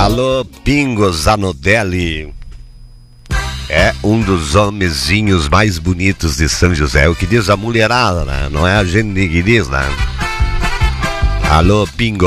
Alô, Pingo Zanodelli. É um dos homenzinhos mais bonitos de São José. É o que diz a mulherada, né? Não é a gente que diz, né? Alô, Pingo.